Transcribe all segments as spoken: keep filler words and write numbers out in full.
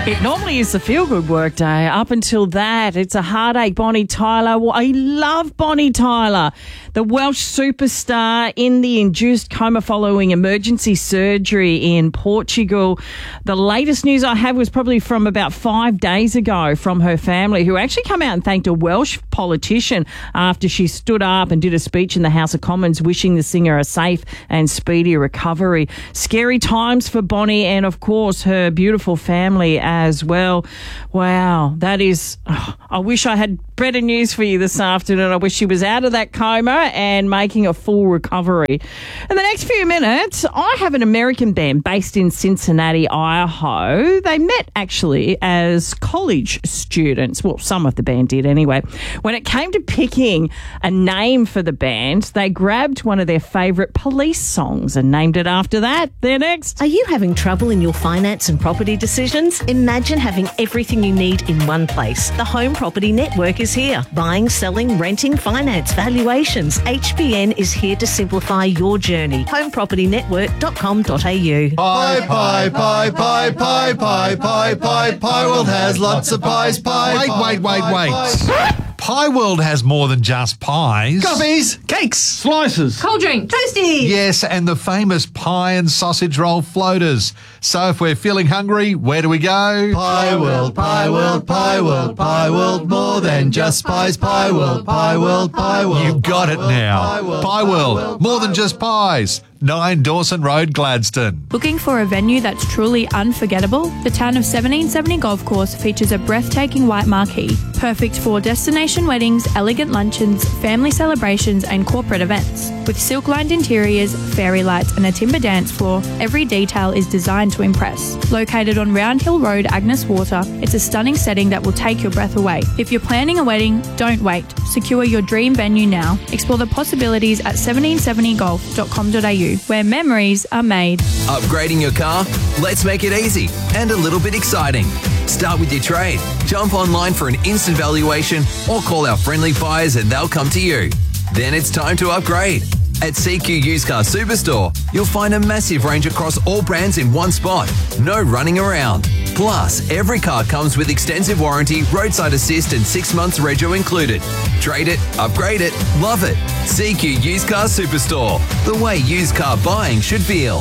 It normally is the feel-good work day. Up until that, it's a heartache. Bonnie Tyler. Well, I love Bonnie Tyler, the Welsh superstar in the induced coma following emergency surgery in Portugal. The latest news I have was probably from about five days ago from her family, who actually come out and thanked a Welsh politician after she stood up and did a speech in the House of Commons wishing the singer a safe and speedy recovery. Scary times for Bonnie and, of course, her beautiful family as well. Wow, that is... Oh, I wish I had better news for you this afternoon. I wish she was out of that coma and making a full recovery. In the next few minutes, I have an American band based in Cincinnati, Idaho. They met actually as college students. Well, some of the band did anyway. When it came to picking a name for the band, they grabbed one of their favourite Police songs and named it after that. They're next. Are you having trouble in your finance and property decisions? Imagine having everything you need in one place. The Home Property Network is here. Buying, selling, renting, finance, valuations. H B N is here to simplify your journey. home property network dot com dot a u. Pie, pie, pie, pie, pie, pie, pie, pie, Pie World has lots of pies, pie, Wait, pie, wait, wait, pie, wait. pie. Pie World has more than just pies. Coffees, cakes, Slices. Cold drink. Toasty. Yes, and the famous pie and sausage roll floaters. So if we're feeling hungry, where do we go? Pie World, Pie World, Pie World, Pie World, more than just pies, Pie World, Pie World, Pie World. You got it Pie World, now. Pie World, Pie World, more than just pies. nine Dawson Road, Gladstone. Looking for a venue that's truly unforgettable? The town of seventeen seventy Golf Course features a breathtaking white marquee, perfect for destination weddings, elegant luncheons, family celebrations and corporate events. With silk-lined interiors, fairy lights and a timber dance floor, every detail is designed to impress. Located on Round Hill Road, Agnes Water, it's a stunning setting that will take your breath away. If you're planning a wedding, don't wait. Secure your dream venue now. Explore the possibilities at seventeen seventy golf dot com dot a u, where memories are made. Upgrading your car? Let's make it easy and a little bit exciting. Start with your trade. Jump online for an instant valuation or call our friendly buyers and they'll come to you. Then it's time to upgrade. At C Q Used Car Superstore, you'll find a massive range across all brands in one spot. No running around. Plus, every car comes with extensive warranty, roadside assist and six months rego included. Trade it, upgrade it, love it. C Q Used Car Superstore. The way used car buying should feel.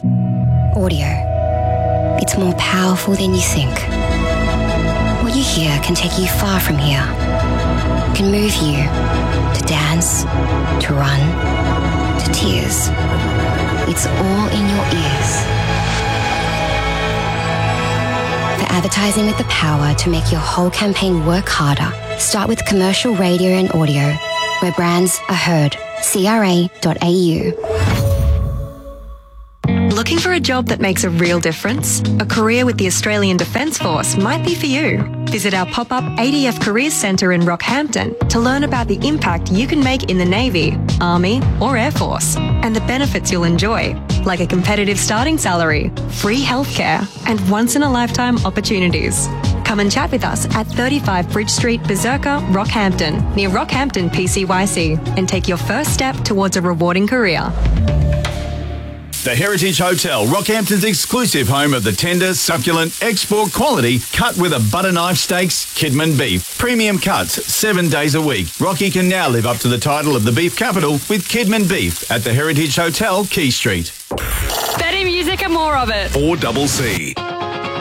Audio. It's more powerful than you think. What you hear can take you far from here. Can move you to dance, to run, to tears. It's all in your ears. For advertising with the power to make your whole campaign work harder, start with commercial radio and audio, where brands are heard. C R A dot A U. Looking for a job that makes a real difference? A career with the Australian Defence Force might be for you. Visit our pop-up A D F Careers Centre in Rockhampton to learn about the impact you can make in the Navy, Army or Air Force and the benefits you'll enjoy, like a competitive starting salary, free healthcare and once-in-a-lifetime opportunities. Come and chat with us at thirty-five Bridge Street, Berserker, Rockhampton, near Rockhampton P C Y C, and take your first step towards a rewarding career. The Heritage Hotel, Rockhampton's exclusive home of the tender, succulent, export quality, cut with a butter knife steaks, Kidman beef. Premium cuts, seven days a week. Rocky can now live up to the title of the beef capital with Kidman beef at the Heritage Hotel, Key Street. Better music and more of it. four C C.